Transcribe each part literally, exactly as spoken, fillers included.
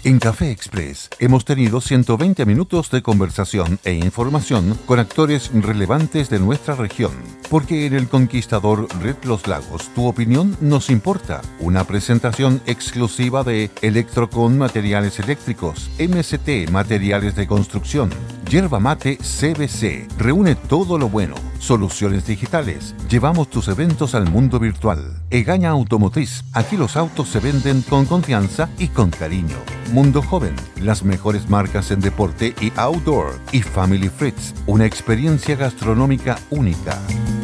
En Café Express hemos tenido ciento veinte minutos de conversación e información con actores relevantes de nuestra región, porque en El Conquistador Red Los Lagos tu opinión nos importa. Una presentación exclusiva de Electrocon Materiales Eléctricos, M S T Materiales de Construcción, Yerba Mate C B C, reúne todo lo bueno. Soluciones digitales, llevamos tus eventos al mundo virtual. Egaña Automotriz, aquí los autos se venden con confianza y con cariño. Mundo Joven, las mejores marcas en deporte y outdoor. Y Family Fritz, una experiencia gastronómica única.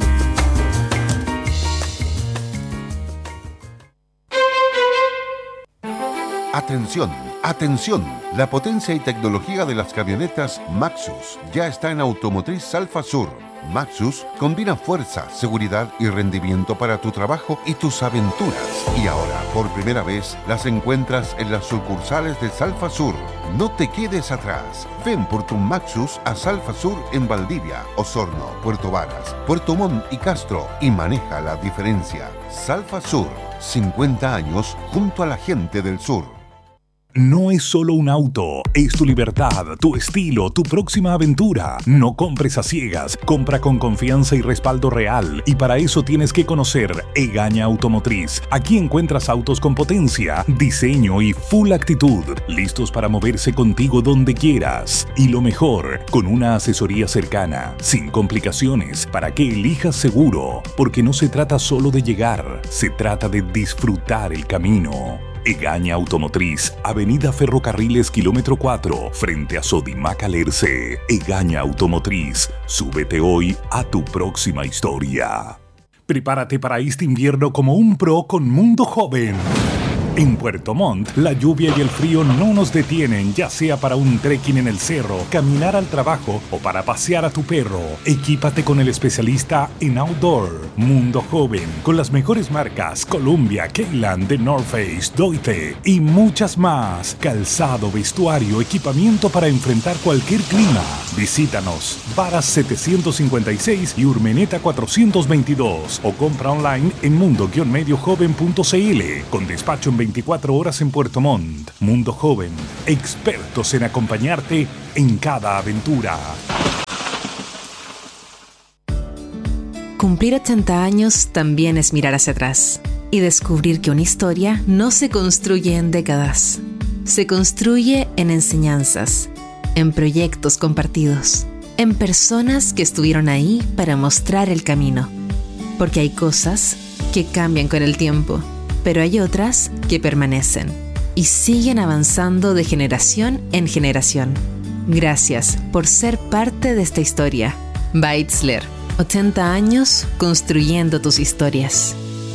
Atención, atención, la potencia y tecnología de las camionetas Maxus ya está en Automotriz Alfa Sur. Maxus combina fuerza, seguridad y rendimiento para tu trabajo y tus aventuras. Y ahora, por primera vez, las encuentras en las sucursales de Salfa Sur. No te quedes atrás. Ven por tu Maxus a Salfa Sur en Valdivia, Osorno, Puerto Varas, Puerto Montt y Castro y maneja la diferencia. Salfa Sur, cincuenta años junto a la gente del sur. No es solo un auto, es tu libertad, tu estilo, tu próxima aventura. No compres a ciegas, compra con confianza y respaldo real. Y para eso tienes que conocer Egaña Automotriz. Aquí encuentras autos con potencia, diseño y full actitud, listos para moverse contigo donde quieras. Y lo mejor, con una asesoría cercana, sin complicaciones, para que elijas seguro. Porque no se trata solo de llegar, se trata de disfrutar el camino. Egaña Automotriz, Avenida Ferrocarriles, kilómetro cuatro, frente a Sodimac Alerce. Egaña Automotriz, súbete hoy a tu próxima historia. Prepárate para este invierno como un pro con Mundo Joven. En Puerto Montt, la lluvia y el frío no nos detienen, ya sea para un trekking en el cerro, caminar al trabajo o para pasear a tu perro. Equípate con el especialista en outdoor, Mundo Joven, con las mejores marcas Columbia, Keyland, The North Face, Doite y muchas más. Calzado, vestuario, equipamiento para enfrentar cualquier clima. Visítanos, Varas setecientos cincuenta y seis y Urmeneta cuatrocientos veintidós o compra online en mundo guion medio joven punto c l con despacho en veinticuatro horas en Puerto Montt. Mundo Joven, expertos en acompañarte en cada aventura. Cumplir ochenta años también es mirar hacia atrás y descubrir que una historia no se construye en décadas. Se construye en enseñanzas, en proyectos compartidos, en personas que estuvieron ahí para mostrar el camino. Porque hay cosas que cambian con el tiempo, pero hay otras que permanecen y siguen avanzando de generación en generación. Gracias por ser parte de esta historia. Beitzler, ochenta años construyendo tus historias.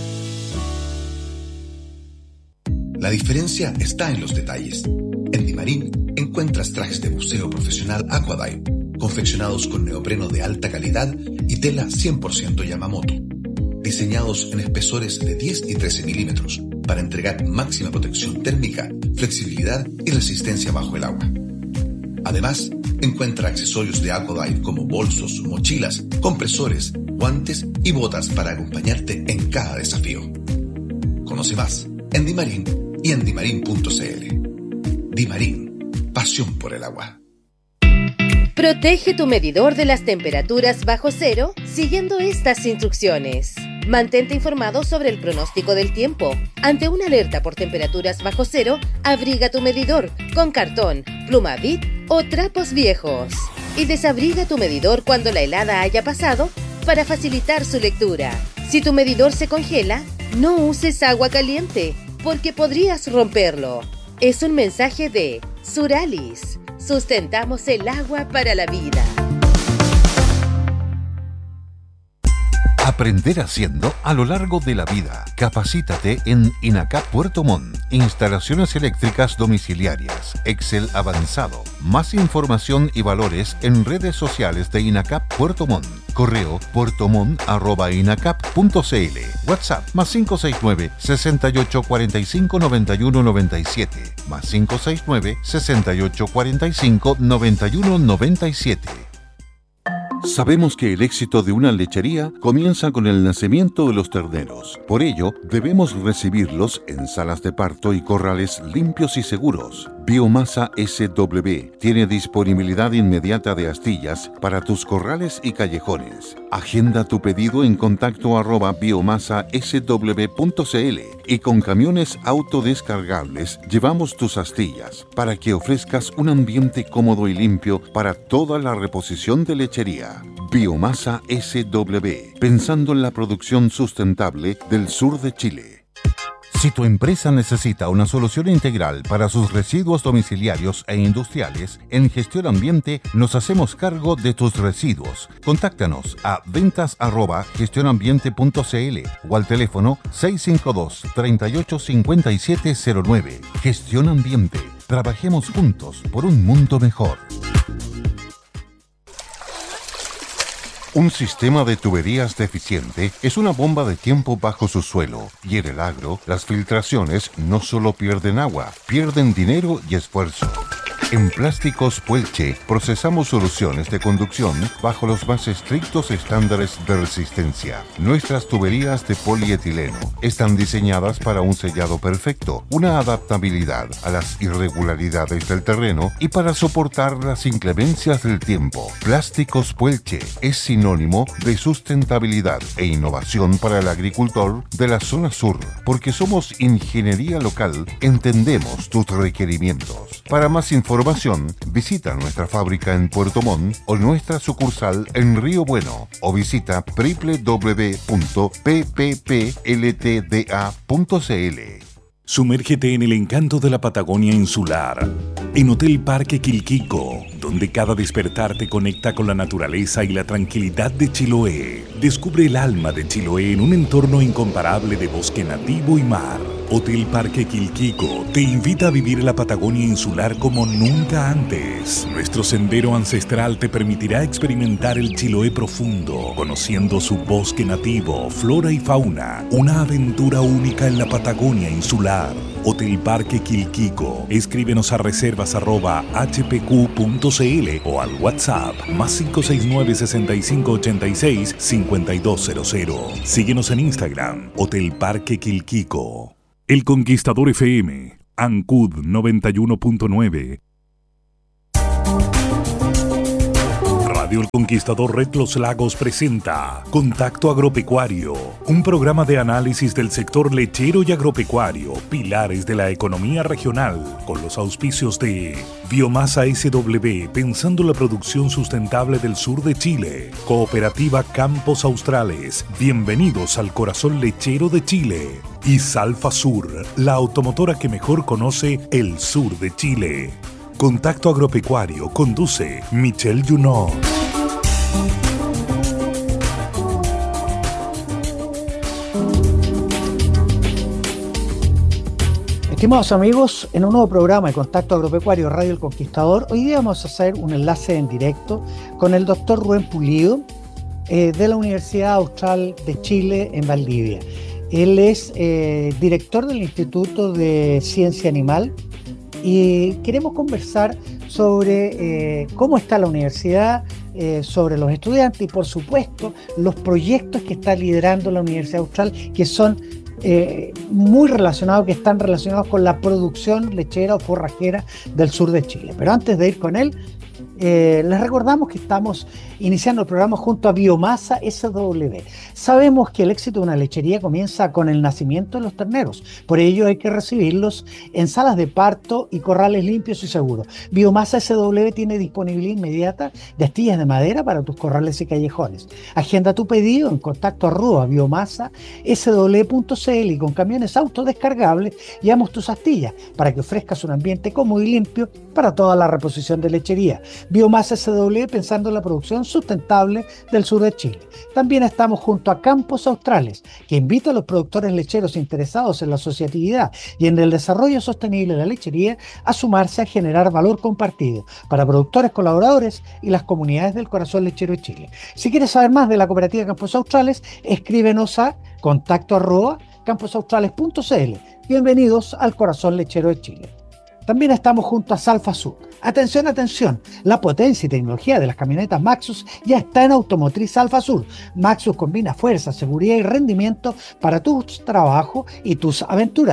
La diferencia está en los detalles. En Dimarín encuentras trajes de buceo profesional Aquadive, confeccionados con neopreno de alta calidad y tela cien por ciento Yamamoto, diseñados en espesores de diez y trece milímetros para entregar máxima protección térmica, flexibilidad y resistencia bajo el agua. Además, encuentra accesorios de Aquadive como bolsos, mochilas, compresores, guantes y botas para acompañarte en cada desafío. Conoce más en Dimarín y en dimarín punto c l. Dimarín, pasión por el agua. Protege tu medidor de las temperaturas bajo cero siguiendo estas instrucciones. Mantente informado sobre el pronóstico del tiempo. Ante una alerta por temperaturas bajo cero, abriga tu medidor con cartón, pluma Bic o trapos viejos. Y desabriga tu medidor cuando la helada haya pasado para facilitar su lectura. Si tu medidor se congela, no uses agua caliente porque podrías romperlo. Es un mensaje de Suralis. Sustentamos el agua para la vida. Aprender haciendo a lo largo de la vida. Capacítate en INACAP Puerto Montt. Instalaciones eléctricas domiciliarias. Excel avanzado. Más información y valores en redes sociales de INACAP Puerto Montt. Correo puertomont arroba inacap punto c l. WhatsApp más cinco seis nueve, seis ocho cuatro cinco, nueve uno nueve siete. Más cinco seis nueve, seis ocho cuatro cinco, nueve uno nueve siete. Sabemos que el éxito de una lechería comienza con el nacimiento de los terneros. Por ello, debemos recibirlos en salas de parto y corrales limpios y seguros. Biomasa S W tiene disponibilidad inmediata de astillas para tus corrales y callejones. Agenda tu pedido en contacto arroba biomasa s w punto c l y con camiones autodescargables llevamos tus astillas para que ofrezcas un ambiente cómodo y limpio para toda la reposición de lechería. Biomasa S W, pensando en la producción sustentable del sur de Chile. Si tu empresa necesita una solución integral para sus residuos domiciliarios e industriales, en Gestión Ambiente nos hacemos cargo de tus residuos. Contáctanos a ventas arroba gestionambiente punto c l o al teléfono seis cinco dos, tres ocho cinco siete cero nueve. Gestión Ambiente. Trabajemos juntos por un mundo mejor. Un sistema de tuberías deficiente es una bomba de tiempo bajo su suelo, y en el agro, las filtraciones no solo pierden agua, pierden dinero y esfuerzo. En Plásticos Puelche procesamos soluciones de conducción bajo los más estrictos estándares de resistencia. Nuestras tuberías de polietileno están diseñadas para un sellado perfecto, una adaptabilidad a las irregularidades del terreno y para soportar las inclemencias del tiempo. Plásticos Puelche es sinónimo de sustentabilidad e innovación para el agricultor de la zona sur, porque somos ingeniería local, entendemos tus requerimientos. Para más información, visita nuestra fábrica en Puerto Montt o nuestra sucursal en Río Bueno o visita doble u doble u doble u punto p p p l t d a punto c l. Sumérgete en el encanto de la Patagonia insular, en Hotel Parque Quilquico, donde cada despertar te conecta con la naturaleza y la tranquilidad de Chiloé. Descubre el alma de Chiloé en un entorno incomparable de bosque nativo y mar. Hotel Parque Quilquico te invita a vivir la Patagonia insular como nunca antes. Nuestro sendero ancestral te permitirá experimentar el Chiloé profundo, conociendo su bosque nativo, flora y fauna. Una aventura única en la Patagonia insular. Hotel Parque Quilquico. Escríbenos a reservas arroba h p q punto c l o al WhatsApp más cinco seis nueve, seis cinco ocho seis, cinco dos cero cero. Síguenos en Instagram, Hotel Parque Quilquico. El Conquistador F M, Ancud noventa y uno punto nueve. Radio El Conquistador Red Los Lagos presenta Contacto Agropecuario, un programa de análisis del sector lechero y agropecuario, pilares de la economía regional, con los auspicios de Biomasa S W, pensando la producción sustentable del sur de Chile, Cooperativa Campos Australes, bienvenidos al corazón lechero de Chile, y Salfa Sur, la automotora que mejor conoce el sur de Chile. Contacto Agropecuario conduce Michelle Junot. Estimados amigos, en un nuevo programa de Contacto Agropecuario Radio El Conquistador, hoy día vamos a hacer un enlace en directo con el doctor Rubén Pulido eh, de la Universidad Austral de Chile en Valdivia. Él es eh, director del Instituto de Ciencia Animal y queremos conversar sobre eh, cómo está la universidad, eh, sobre los estudiantes y por supuesto los proyectos que está liderando la Universidad Austral, que son eh, muy relacionados, que están relacionados con la producción lechera o forrajera del sur de Chile. Pero antes de ir con él, Eh, les recordamos que estamos iniciando el programa junto a Biomasa S W. Sabemos que el éxito de una lechería comienza con el nacimiento de los terneros, por ello hay que recibirlos en salas de parto y corrales limpios y seguros. Biomasa S W tiene disponibilidad inmediata de astillas de madera para tus corrales y callejones. Agenda tu pedido en contacto arroba biomasa s w punto c l y con camiones autodescargables llevamos tus astillas para que ofrezcas un ambiente cómodo y limpio para toda la reposición de lechería. Biomasa S W, pensando en la producción sustentable del sur de Chile. También estamos junto a Campos Australes, que invita a los productores lecheros interesados en la asociatividad y en el desarrollo sostenible de la lechería a sumarse a generar valor compartido para productores, colaboradores y las comunidades del corazón lechero de Chile. Si quieres saber más de la cooperativa Campos Australes, escríbenos a contacto arroba camposaustrales punto c l. Bienvenidos al corazón lechero de Chile. También estamos junto a Salfa Sur. Atención, atención, la potencia y tecnología de las camionetas Maxus ya está en Automotriz Salfa Sur. Maxus combina fuerza, seguridad y rendimiento para tu trabajo y tus aventuras.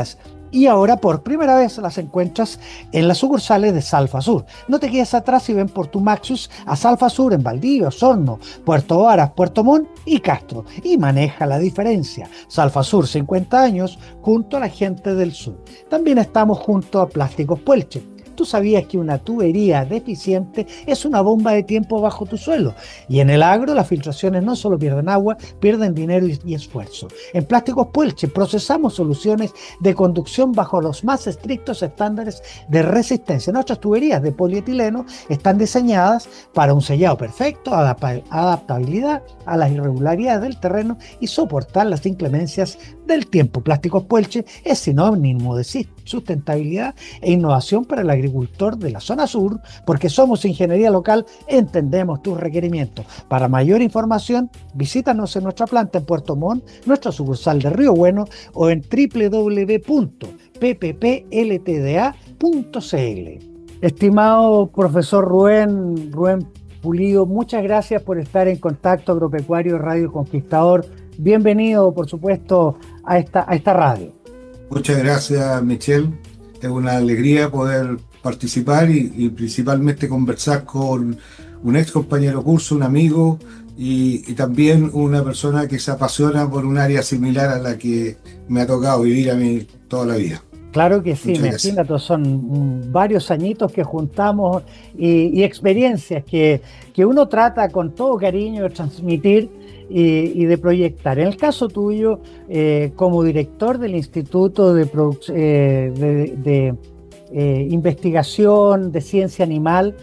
Y ahora por primera vez las encuentras en las sucursales de Salfasur. No te quedes atrás y ven por tu Maxus a Salfasur en Valdivia, Osorno, Puerto Varas, Puerto Montt y Castro. Y maneja la diferencia. Salfasur, cincuenta años, junto a la gente del sur. También estamos junto a Plásticos Puelche. ¿Tú sabías que una tubería deficiente es una bomba de tiempo bajo tu suelo? Y en el agro las filtraciones no solo pierden agua, pierden dinero y, y esfuerzo. En Plásticos Puelche procesamos soluciones de conducción bajo los más estrictos estándares de resistencia. Nuestras tuberías de polietileno están diseñadas para un sellado perfecto, adap- adaptabilidad a las irregularidades del terreno y soportar las inclemencias del tiempo. Plásticos Puelche es sinónimo de sustentabilidad e innovación para el agricultor de la zona sur, porque somos ingeniería local, entendemos tus requerimientos. Para mayor información, visítanos en nuestra planta en Puerto Montt, nuestra sucursal de Río Bueno o en doble u doble u doble u punto p p p l t d a punto c l. Estimado profesor Rubén, Rubén Pulido, muchas gracias por estar en Contacto Agropecuario Radio Conquistador. Bienvenido, por supuesto, a esta, a esta radio. Muchas gracias, Michelle. Es una alegría poder participar y, y principalmente conversar con un ex compañero curso, un amigo y, y también una persona que se apasiona por un área similar a la que me ha tocado vivir a mí toda la vida. Claro que sí, imagínate, son mm, varios añitos que juntamos y, y experiencias que, que uno trata con todo cariño de transmitir y, y de proyectar. En el caso tuyo, eh, como director del Instituto de, Produc- eh, de, de eh, Investigación de Ciencia Animal,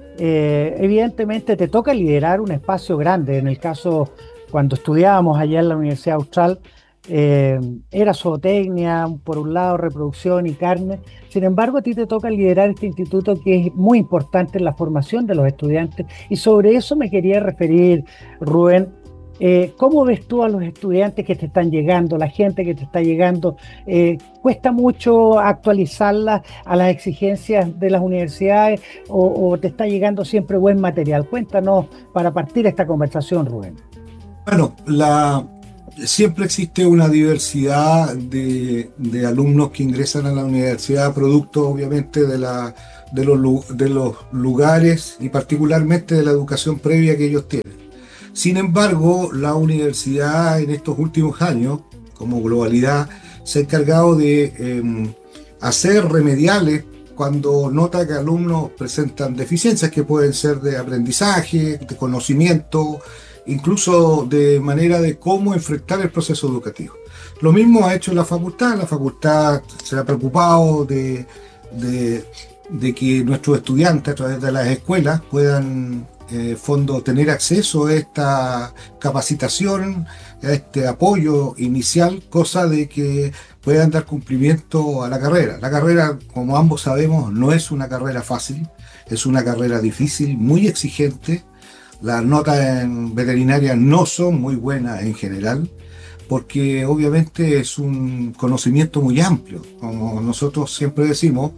eh, evidentemente te toca liderar un espacio grande. En el caso, cuando estudiábamos allá en la Universidad Austral, Eh, era zootecnia, por un lado reproducción y carne. Sin embargo, a ti te toca liderar este instituto que es muy importante en la formación de los estudiantes, y sobre eso me quería referir, Rubén. Eh, ¿Cómo ves tú a los estudiantes que te están llegando, la gente que te está llegando? Eh, ¿Cuesta mucho actualizarla a las exigencias de las universidades o, o te está llegando siempre buen material? Cuéntanos para partir esta conversación, Rubén. Bueno, la... siempre existe una diversidad de, de alumnos que ingresan a la universidad, producto obviamente de, la, de, los, de los lugares y particularmente de la educación previa que ellos tienen. Sin embargo, la universidad en estos últimos años, como globalidad, se ha encargado de eh, hacer remediales cuando nota que alumnos presentan deficiencias que pueden ser de aprendizaje, de conocimiento, incluso de manera de cómo enfrentar el proceso educativo. Lo mismo ha hecho la facultad. La facultad se ha preocupado de, de, de que nuestros estudiantes a través de las escuelas puedan eh, fondo, tener acceso a esta capacitación, a este apoyo inicial, cosa de que puedan dar cumplimiento a la carrera. La carrera, como ambos sabemos, no es una carrera fácil, es una carrera difícil, muy exigente. Las notas en veterinaria no son muy buenas en general, porque obviamente es un conocimiento muy amplio. Como nosotros siempre decimos,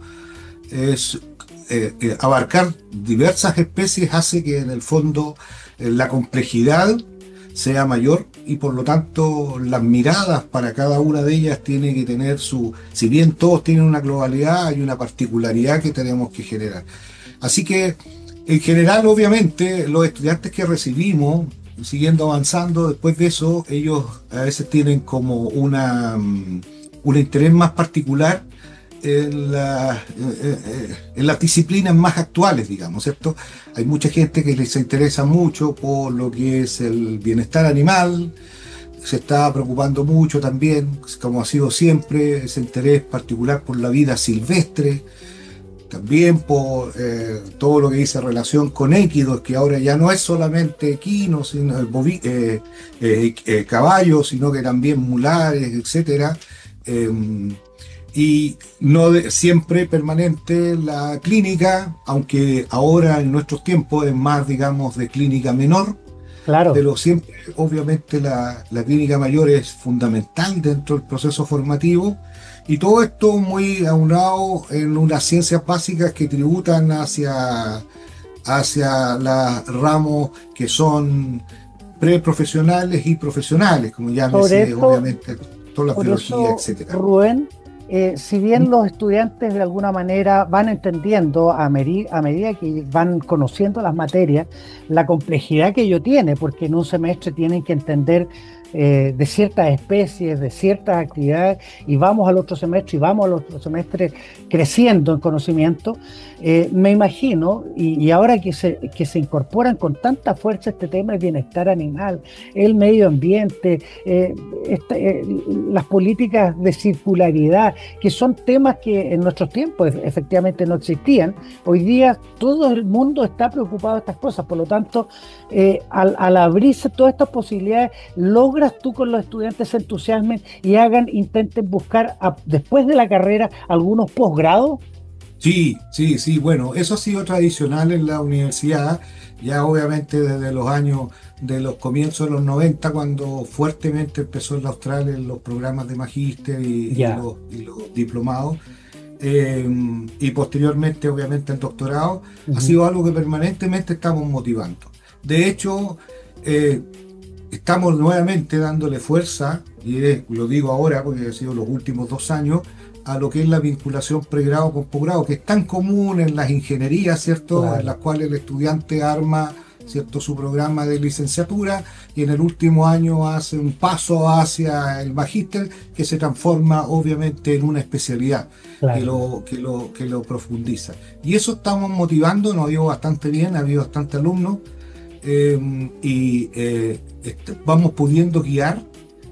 es eh, eh, abarcar diversas especies hace que en el fondo eh, la complejidad sea mayor y por lo tanto las miradas para cada una de ellas tiene que tener su, si bien todos tienen una globalidad, hay una particularidad que tenemos que generar. Así que en general, obviamente, los estudiantes que recibimos, siguiendo avanzando, después de eso, ellos a veces tienen como una, un interés más particular en, la, en las disciplinas más actuales, digamos, ¿cierto? Hay mucha gente que les interesa mucho por lo que es el bienestar animal, se está preocupando mucho también, como ha sido siempre, ese interés particular por la vida silvestre, también por eh, todo lo que dice relación con equidos, que ahora ya no es solamente equinos, sino bovi- eh, eh, eh, caballos, sino que también mulares, etcétera. Eh, y no de, siempre permanente la clínica, aunque ahora en nuestros tiempos es más, digamos, de clínica menor. Claro. Pero siempre, obviamente, la, la clínica mayor es fundamental dentro del proceso formativo. Y todo esto muy aunado en unas ciencias básicas que tributan hacia, hacia los ramos que son preprofesionales y profesionales, como ya me sé, obviamente, toda la biología, etcétera. Rubén, eh, si bien los estudiantes de alguna manera van entendiendo a, meri- a medida que van conociendo las materias, la complejidad que ello tiene, porque en un semestre tienen que entender eh, de ciertas especies, de ciertas actividades, y vamos al otro semestre y vamos al otro semestre creciendo en conocimiento, eh, me imagino, y, y ahora que se, que se incorporan con tanta fuerza este tema del bienestar animal, el medio ambiente, eh, esta, eh, las políticas de circularidad, que son temas que en nuestros tiempos efectivamente no existían. Hoy día todo el mundo está preocupado de estas cosas, por lo tanto, eh, al, al abrirse todas estas posibilidades, logras tú con los estudiantes se entusiasmen y hagan, intenten buscar a, después de la carrera algunos posgrados. Sí, sí, sí, bueno, eso ha sido tradicional en la universidad, ya obviamente desde los años, de los comienzos de los noventa, cuando fuertemente empezó en la Austral en los programas de magíster y, y, los, y los diplomados, eh, y posteriormente obviamente el doctorado, uh-huh. Ha sido algo que permanentemente estamos motivando. De hecho, eh, estamos nuevamente dándole fuerza, y lo digo ahora porque ha sido los últimos dos años, a lo que es la vinculación pregrado con posgrado, que es tan común en las ingenierías, ¿cierto? Claro. En las cuales el estudiante arma, ¿cierto?, su programa de licenciatura y en el último año hace un paso hacia el magíster que se transforma obviamente en una especialidad, claro. que, lo, que, lo, que lo profundiza. Y eso estamos motivando, nos ha ido bastante bien, ha habido bastante alumnos, eh, y eh, este, vamos pudiendo guiar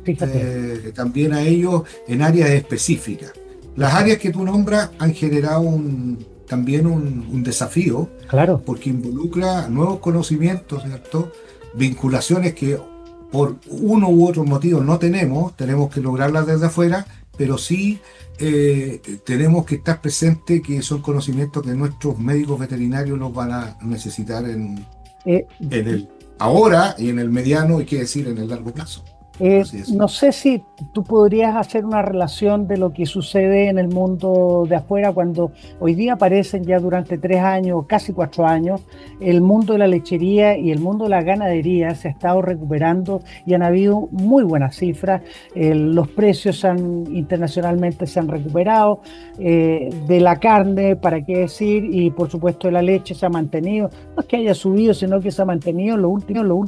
eh, también a ellos en áreas específicas. Las áreas que tú nombras han generado un, también un, un desafío, claro, porque involucra nuevos conocimientos, ¿cierto? Vinculaciones que por uno u otro motivo no tenemos, tenemos que lograrlas desde afuera, pero sí eh, tenemos que estar presentes, que son conocimientos que nuestros médicos veterinarios nos van a necesitar en, eh, en el ahora y en el mediano, y qué decir, en el largo plazo. Eh, no sé si tú podrías hacer una relación de lo que sucede en el mundo de afuera cuando hoy día aparecen ya durante tres años, casi cuatro años, el mundo de la lechería y el mundo de la ganadería se ha estado recuperando y han habido muy buenas cifras. Eh, los precios han, internacionalmente se han recuperado, eh, de la carne, para qué decir, y por supuesto de la leche se ha mantenido, no es que haya subido, sino que se ha mantenido en los últimos, los